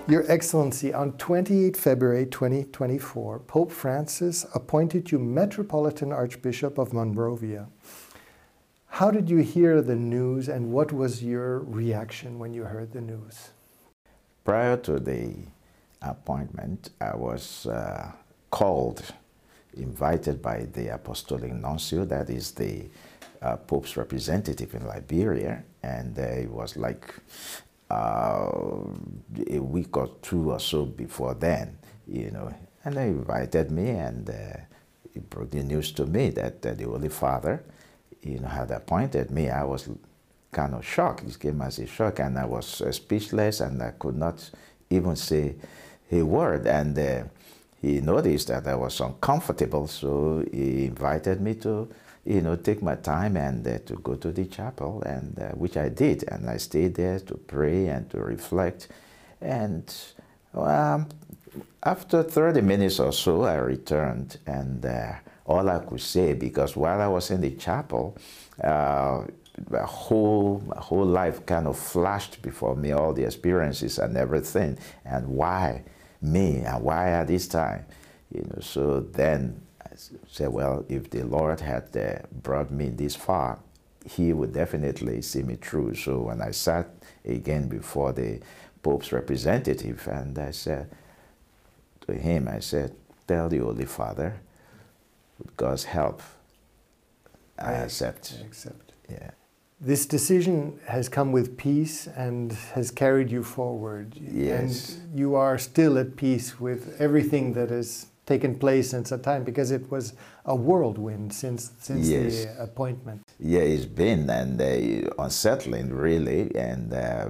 Your Excellency, on 28 February 2024, Pope Francis appointed you Metropolitan Archbishop of Monrovia. How did you hear the news, and what was your reaction when you heard the news? Prior to the appointment, I was invited by the Apostolic Nuncio, that is the Pope's representative in Liberia, and it was like a week or two or so before then, and they invited me, and he brought the news to me that the Holy Father, had appointed me. I was kind of shocked. It came as a shock, and I was speechless, and I could not even say a word. And he noticed that I was uncomfortable, so he invited me to, take my time and to go to the chapel, and which I did. And I stayed there to pray and to reflect. And after 30 minutes or so, I returned, and all I could say, because while I was in the chapel, my whole life kind of flashed before me, all the experiences and everything, and why me, and why at this time, So then I said, well, if the Lord had brought me this far, He would definitely see me through. So when I sat again before the Pope's representative, and I said to him, tell the Holy Father, with God's help, I accept. I accept. Yeah. This decision has come with peace and has carried you forward. Yes. And you are still at peace with everything that has taken place since that time, because it was a whirlwind since Yes. the appointment. Yeah, it's been and unsettling, really, and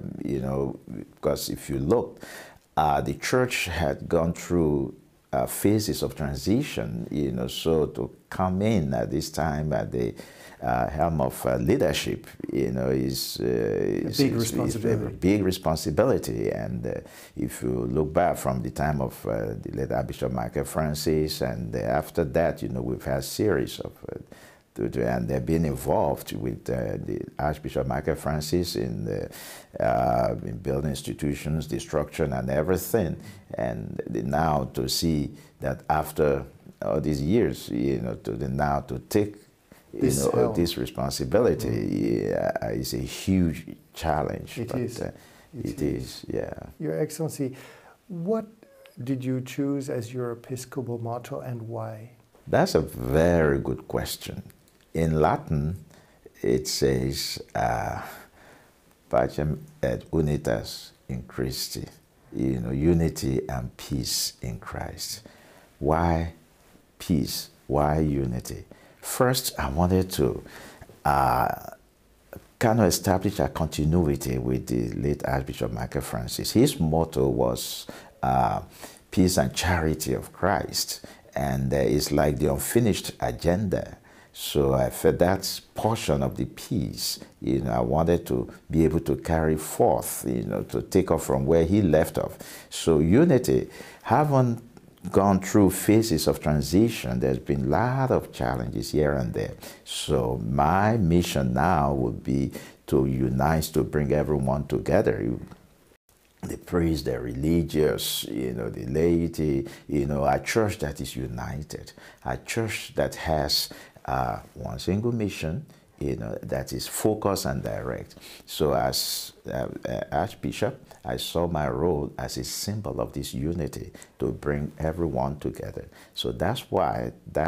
because if you look, the church had gone through phases of transition, so to come in at this time at the helm of leadership, is a big responsibility. And if you look back from the time of the late Archbishop Michael Francis, and after that, we've had a series of, and they've been involved with the Archbishop Michael Francis in building institutions, destruction, and everything. And now to see that after all these years, now to take this responsibility is a huge challenge. It is. It is, yeah. Your Excellency, what did you choose as your episcopal motto, and why? That's a very good question. In Latin, it says, Pacem et unitas in Christi, unity and peace in Christ. Why peace? Why unity? First, I wanted to kind of establish a continuity with the late Archbishop Michael Francis. His motto was peace and charity of Christ, and it's like the unfinished agenda. So I felt that portion of the peace, I wanted to be able to carry forth, to take off from where he left off. So unity, haven't gone through phases of transition. There's been a lot of challenges here and there. So my mission now would be to unite, to bring everyone together. The priest, the religious, the laity, a church that is united, a church that has one single mission, that is focused and direct. So as Archbishop, I saw my role as a symbol of this unity, to bring everyone together. So that's why that